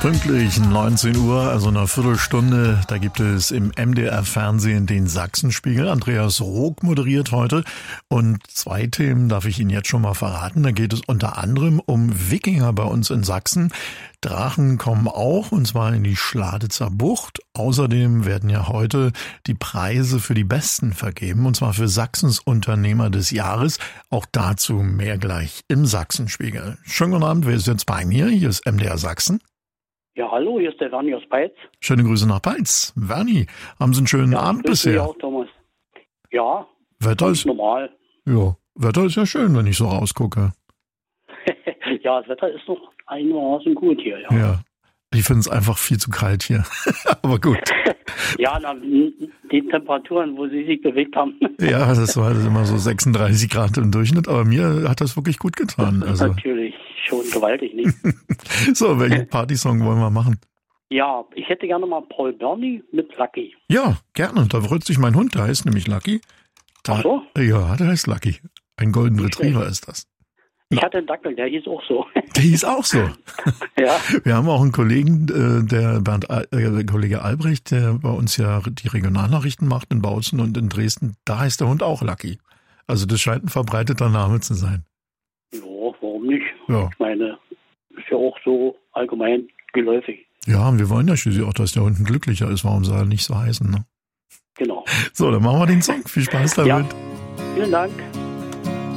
Pünktlich 19 Uhr, also eine Viertelstunde, da gibt es im MDR-Fernsehen den Sachsenspiegel. Andreas Rook moderiert heute und 2 Themen darf ich Ihnen jetzt schon mal verraten. Da geht es unter anderem um Wikinger bei uns in Sachsen. Drachen kommen auch, und zwar in die Schladitzer Bucht. Außerdem werden ja heute die Preise für die Besten vergeben, und zwar für Sachsens Unternehmer des Jahres. Auch dazu mehr gleich im Sachsenspiegel. Schönen guten Abend, wer ist jetzt bei mir? Hier ist MDR Sachsen. Ja, hallo, hier ist der Werni aus Peitz. Schöne Grüße nach Peitz. Werni, haben Sie einen schönen Abend bisher? Ja, auch, Thomas. Ja, Wetter ist normal. Ja, Wetter ist ja schön, wenn ich so rausgucke. Ja, das Wetter ist noch einigermaßen gut hier, ja. Ja, ich finde es einfach viel zu kalt hier. Aber gut. Ja, die Temperaturen, wo Sie sich bewegt haben. Ja, das war immer so 36 Grad im Durchschnitt, aber mir hat das wirklich gut getan. Also. Natürlich, schon gewaltig, nicht? So, welchen Partysong wollen wir machen? Ja, ich hätte gerne mal Paul Berni mit Lucky. Ja, gerne. Da freut sich mein Hund, der heißt nämlich Lucky. Ach so? Ja, der heißt Lucky. Ein Golden Retriever ist das. Ich hatte einen Dackel, der hieß auch so. Der hieß auch so. Ja. Wir haben auch einen Kollegen, der Kollege Albrecht, der bei uns ja die Regionalnachrichten macht in Bautzen und in Dresden. Da heißt der Hund auch Lucky. Also das scheint ein verbreiteter Name zu sein. Ja, warum nicht? Ja. Ich meine, ist ja auch so allgemein geläufig. Ja, und wir wollen ja schließlich auch, dass der Hund ein glücklicher ist. Warum soll er nicht so heißen, ne? Genau. So, dann machen wir den Song. Viel Spaß damit. Ja, vielen Dank.